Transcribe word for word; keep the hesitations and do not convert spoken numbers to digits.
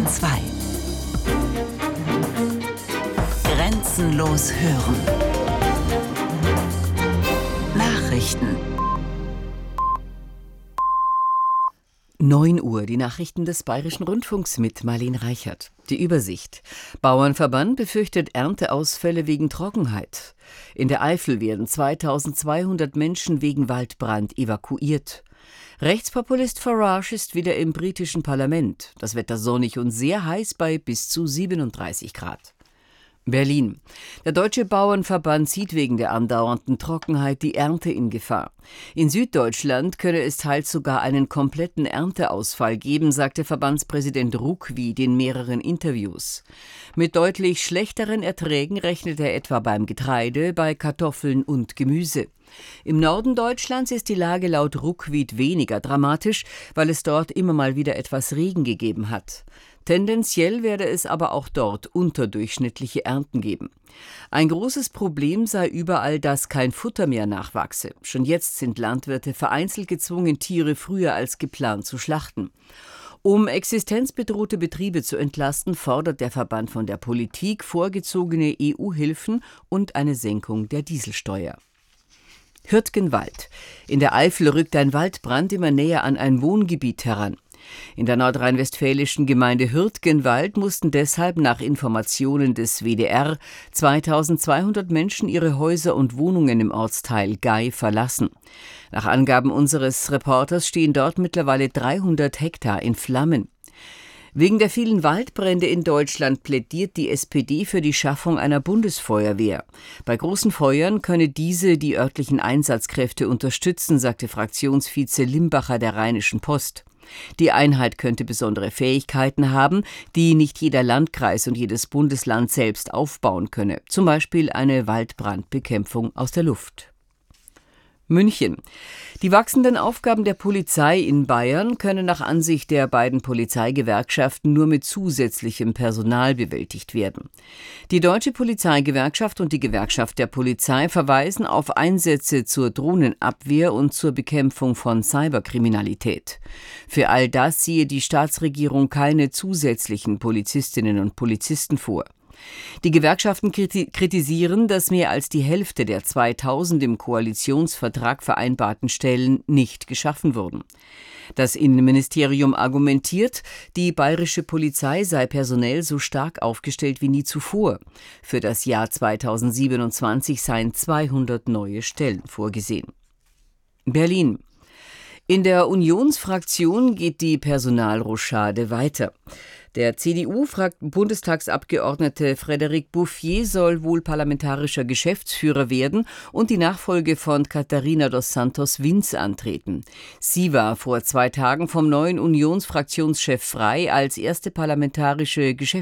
Bayern zwei. Grenzenlos hören. Nachrichten. neun Uhr, die Nachrichten des Bayerischen Rundfunks mit Marlene Reichert. Die Übersicht. Bauernverband befürchtet Ernteausfälle wegen Trockenheit. In der Eifel werden zweitausendzweihundert Menschen wegen Waldbrand evakuiert. Rechtspopulist Farage ist wieder im britischen Parlament. Das Wetter sonnig und sehr heiß bei bis zu siebenunddreißig Grad. Berlin. Der Deutsche Bauernverband sieht wegen der andauernden Trockenheit die Ernte in Gefahr. In Süddeutschland könne es teils sogar einen kompletten Ernteausfall geben, sagte Verbandspräsident Ruckwied in mehreren Interviews. Mit deutlich schlechteren Erträgen rechnet er etwa beim Getreide, bei Kartoffeln und Gemüse. Im Norden Deutschlands ist die Lage laut Ruckwied weniger dramatisch, weil es dort immer mal wieder etwas Regen gegeben hat. Tendenziell werde es aber auch dort unterdurchschnittliche Ernten geben. Ein großes Problem sei überall, dass kein Futter mehr nachwachse. Schon jetzt sind Landwirte vereinzelt gezwungen, Tiere früher als geplant zu schlachten. Um existenzbedrohte Betriebe zu entlasten, fordert der Verband von der Politik vorgezogene E U-Hilfen und eine Senkung der Dieselsteuer. Hürtgenwald. In der Eifel rückt ein Waldbrand immer näher an ein Wohngebiet heran. In der nordrhein-westfälischen Gemeinde Hürtgenwald mussten deshalb nach Informationen des W D R zweitausendzweihundert Menschen ihre Häuser und Wohnungen im Ortsteil Gay verlassen. Nach Angaben unseres Reporters stehen dort mittlerweile dreihundert Hektar in Flammen. Wegen der vielen Waldbrände in Deutschland plädiert die S P D für die Schaffung einer Bundesfeuerwehr. Bei großen Feuern könne diese die örtlichen Einsatzkräfte unterstützen, sagte Fraktionsvize Limbacher der Rheinischen Post. Die Einheit könnte besondere Fähigkeiten haben, die nicht jeder Landkreis und jedes Bundesland selbst aufbauen könne. Zum Beispiel eine Waldbrandbekämpfung aus der Luft. München. Die wachsenden Aufgaben der Polizei in Bayern können nach Ansicht der beiden Polizeigewerkschaften nur mit zusätzlichem Personal bewältigt werden. Die Deutsche Polizeigewerkschaft und die Gewerkschaft der Polizei verweisen auf Einsätze zur Drohnenabwehr und zur Bekämpfung von Cyberkriminalität. Für all das siehe die Staatsregierung keine zusätzlichen Polizistinnen und Polizisten vor. Die Gewerkschaften kritisieren, dass mehr als die Hälfte der zweitausend im Koalitionsvertrag vereinbarten Stellen nicht geschaffen wurden. Das Innenministerium argumentiert, die bayerische Polizei sei personell so stark aufgestellt wie nie zuvor. Für das Jahr zweitausendsiebenundzwanzig seien zweihundert neue Stellen vorgesehen. Berlin. In der Unionsfraktion geht die Personalrochade weiter. Der C D U-Bundestagsabgeordnete Frédéric Bouffier soll wohl parlamentarischer Geschäftsführer werden und die Nachfolge von Catarina dos Santos Vince antreten. Sie war vor zwei Tagen vom neuen Unionsfraktionschef frei als erste parlamentarische Geschäftsführerin